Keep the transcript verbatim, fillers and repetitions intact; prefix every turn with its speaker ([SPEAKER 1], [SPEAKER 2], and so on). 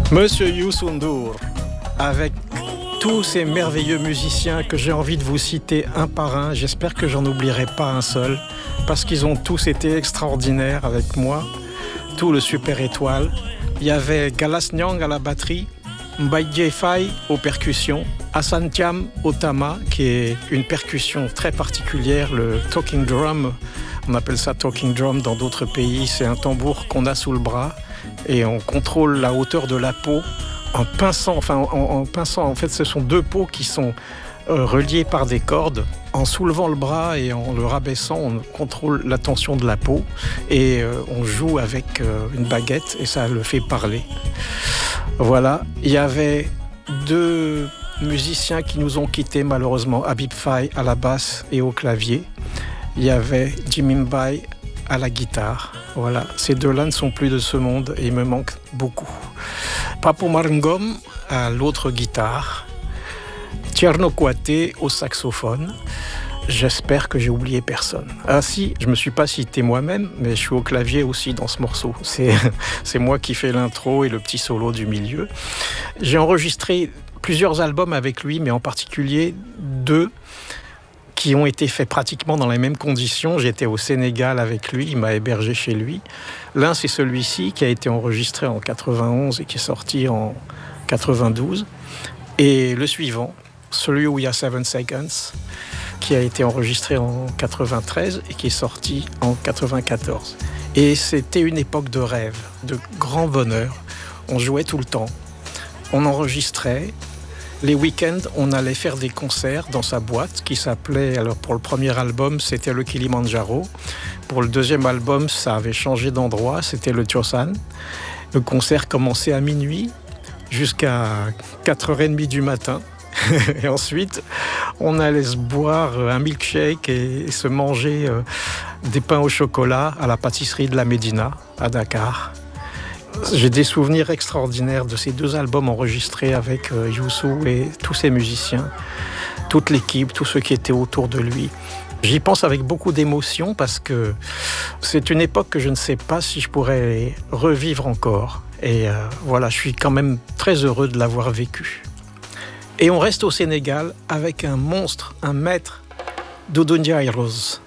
[SPEAKER 1] Monsieur Youssou N'Dour, avec tous ces merveilleux musiciens que j'ai envie de vous citer un par un, j'espère que j'en oublierai pas un seul, parce qu'ils ont tous été extraordinaires avec moi, tout le Super Étoile. Il y avait Galas Nyang à la batterie, Mbaye Dieye Faye aux percussions, Hassan Thiam au tama, qui est une percussion très particulière, le talking drum. On appelle ça talking drum dans d'autres pays. C'est un tambour qu'on a sous le bras et on contrôle la hauteur de la peau en pinçant. Enfin, en, en pinçant. En fait, ce sont deux peaux qui sont euh, reliées par des cordes. En soulevant le bras et en le rabaissant, on contrôle la tension de la peau et euh, on joue avec euh, une baguette et ça le fait parler. Voilà. Il y avait deux musiciens qui nous ont quittés malheureusement, Habib Faye à la basse et au clavier. Il y avait Jimmy Mbaye à la guitare. Voilà, ces deux-là ne sont plus de ce monde et il me manque beaucoup. Papo Marngom à l'autre guitare. Thierno Kouaté au saxophone. J'espère que j'ai oublié personne. Ah si, je ne me suis pas cité moi-même, mais je suis au clavier aussi dans ce morceau. C'est, c'est moi qui fais l'intro et le petit solo du milieu. J'ai enregistré plusieurs albums avec lui, mais en particulier deux qui ont été faits pratiquement dans les mêmes conditions. J'étais au Sénégal avec lui, il m'a hébergé chez lui. L'un, c'est celui-ci qui a été enregistré en quatre-vingt-onze et qui est sorti en quatre-vingt-douze. Et le suivant, celui où il y a Seven Seconds, qui a été enregistré en quatre-vingt-treize et qui est sorti en quatre-vingt-quatorze. Et c'était une époque de rêve, de grand bonheur. On jouait tout le temps, on enregistrait. Les week-ends, on allait faire des concerts dans sa boîte qui s'appelait, alors pour le premier album, c'était le Kilimandjaro. Pour le deuxième album, ça avait changé d'endroit, c'était le Tiosan. Le concert commençait à minuit jusqu'à quatre heures trente du matin. Et ensuite, on allait se boire un milkshake et se manger des pains au chocolat à la pâtisserie de la Médina, à Dakar. J'ai des souvenirs extraordinaires de ces deux albums enregistrés avec euh, Youssou et tous ses musiciens, toute l'équipe, tous ceux qui étaient autour de lui. J'y pense avec beaucoup d'émotion parce que c'est une époque que je ne sais pas si je pourrais revivre encore. Et euh, voilà, je suis quand même très heureux de l'avoir vécu. Et on reste au Sénégal avec un monstre, un maître, Doudou Ndiaye Rose.